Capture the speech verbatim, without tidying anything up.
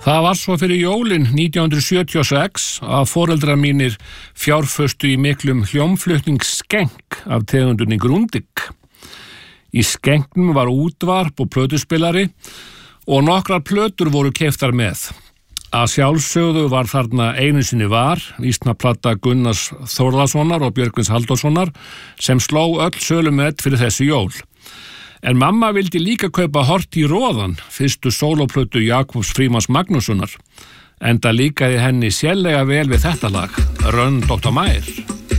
Það var svo fyrir jólin nítján hundruð sjötíu og sex að foreldrar mínir fjárföstu í miklum hljómflutningsskenk af tegundunni Grundig. Í skenknum var útvarp og plötuspilari og nokkrar plötur voru keyptar með. Að sjálfsögðu var þarna einu sinni var, vísnaplata Gunnars Þórðarsonar og Björgvins Halldórssonar sem sló öll sölumett fyrir þessi jól. En mamma vildi líka kaupa Hort í róðan, fyrstu sólóplötu Jakobs Frímanns Magnússonar, enda líkaði henni sérlega vel við þetta lag, Run doktor Meyer.